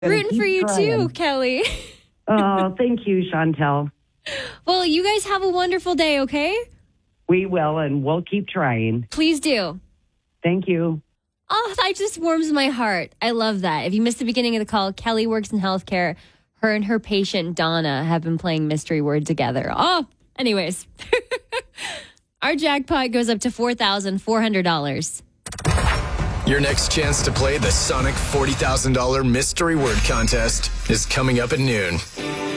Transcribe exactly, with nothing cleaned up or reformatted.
Rooting for you trying. too, Kelly. Oh, thank you, Chantel. Well, you guys have a wonderful day, okay? We will, and we'll keep trying. Please do. Thank you. Oh, that just warms my heart. I love that. If you missed the beginning of the call, Kelly works in healthcare. Her and her patient, Donna, have been playing Mystery Word together. Oh, anyways. Our jackpot goes up to four thousand four hundred dollars. Your next chance to play the Sonic forty thousand dollars Mystery Word Contest is coming up at noon.